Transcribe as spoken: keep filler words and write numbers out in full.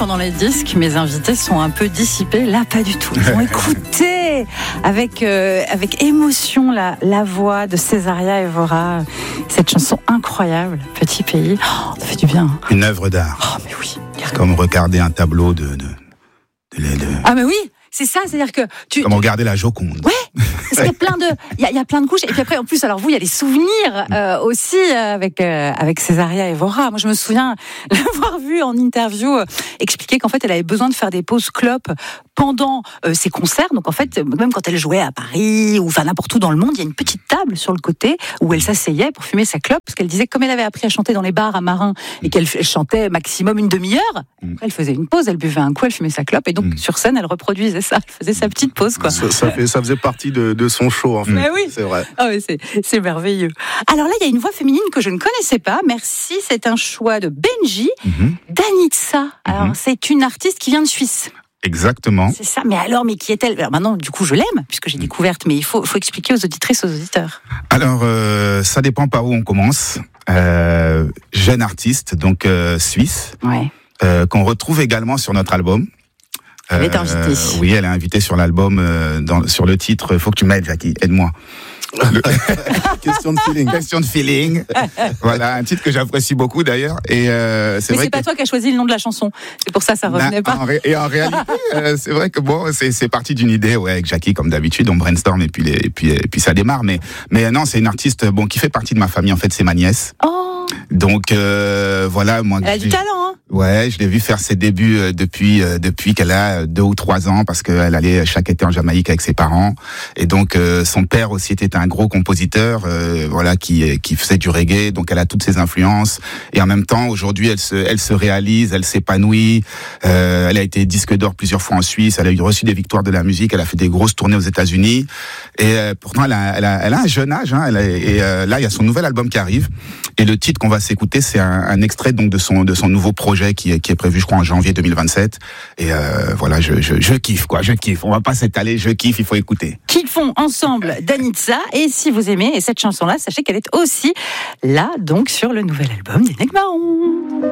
pendant les disques, mes invités sont un peu dissipés. Là, pas du tout. Ils ont écouté avec, euh, avec émotion la, la voix de Césaria Évora. Cette chanson incroyable, Petit pays. Oh, ça fait du bien. Une œuvre d'art. Oh, mais oui. C'est comme regarder un tableau de... de, de, de... Ah, mais oui, c'est ça. C'est-à-dire que tu... Comme regarder la Joconde. Ouais. Parce qu'il y a plein de, il y, a, il y a plein de couches. Et puis après, en plus, alors vous, il y a des souvenirs euh, aussi avec euh, avec Césaria Évora. Moi, je me souviens l'avoir vue en interview euh, expliquer qu'en fait, elle avait besoin de faire des pauses clopes pendant euh, ses concerts. Donc en fait, même quand elle jouait à Paris ou enfin n'importe où dans le monde, il y a une petite table sur le côté où elle s'asseyait pour fumer sa clope. Parce qu'elle disait que comme elle avait appris à chanter dans les bars à Marin et qu'elle chantait maximum une demi-heure, après elle faisait une pause, elle buvait un coup, elle fumait sa clope et donc mmh. sur scène, elle reproduisait ça. Elle faisait sa petite pause, quoi. Ça, ça, fait, ça faisait partie de, de son show, en fait. Mais oui. C'est vrai. Oh, mais c'est, c'est merveilleux. Alors là, il y a une voix féminine que je ne connaissais pas. Merci, c'est un choix de Benji, mm-hmm. Danitza. Alors, mm-hmm. c'est une artiste qui vient de Suisse. Exactement. C'est ça. Mais alors, mais qui est-elle ? Alors maintenant, du coup, je l'aime, puisque j'ai découverte, mais il faut, faut expliquer aux auditrices, aux auditeurs. Alors, euh, ça dépend par où on commence. Euh, jeune artiste, donc euh, suisse, ouais. euh, qu'on retrouve également sur notre album. Elle est invitée. Euh, oui, elle est invitée sur l'album, euh, dans, sur le titre. Faut que tu m'aides, Jackie, aide-moi. Le... Question de feeling. Question de feeling. Voilà, un titre que j'apprécie beaucoup d'ailleurs. Et euh, c'est Mais vrai c'est pas que... toi qui as choisi le nom de la chanson. C'est pour ça que ça revenait bah, pas. En ré... Et en réalité, euh, c'est vrai que bon, c'est, c'est parti d'une idée, ouais, avec Jackie comme d'habitude, on brainstorm et puis les, et puis et puis ça démarre. Mais mais non, c'est une artiste bon qui fait partie de ma famille. En fait, c'est ma nièce. Oh. Donc euh, voilà, moi. Elle a du talent, hein. Ouais, je l'ai vu faire ses débuts euh, depuis euh, depuis qu'elle a deux ou trois ans parce qu'elle allait chaque été en Jamaïque avec ses parents et donc euh, son père aussi était un gros compositeur, euh, voilà qui qui faisait du reggae, donc elle a toutes ses influences et en même temps aujourd'hui elle se elle se réalise, elle s'épanouit, euh, elle a été disque d'or plusieurs fois en Suisse, elle a eu reçu des victoires de la musique, elle a fait des grosses tournées aux États-Unis et euh, pourtant elle a, elle a elle a un jeune âge, hein, elle a, et euh, là il y a son nouvel album qui arrive et le titre qu'on va s'écouter c'est un, un extrait donc de son de son nouveau projet qui est, qui est prévu, je crois, en janvier deux mille vingt-sept. Et euh, voilà, je, je, je kiffe, quoi, je kiffe. On va pas s'étaler, je kiffe, il faut écouter. Kiffons ensemble Danitza. Et si vous aimez cette chanson-là, sachez qu'elle est aussi là, donc, sur le nouvel album des Necmarons.